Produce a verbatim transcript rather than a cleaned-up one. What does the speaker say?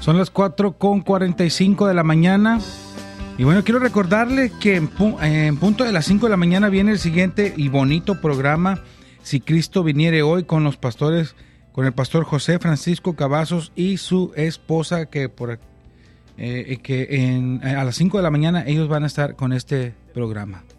Son las cuatro con cuarenta y cinco de la mañana. Y bueno, quiero recordarle que en, pu- en punto de las cinco de la mañana viene el siguiente y bonito programa, Si Cristo Viniere Hoy, con los pastores, con el pastor José Francisco Cavazos y su esposa, que por eh, que en, a las cinco de la mañana ellos van a estar con este programa.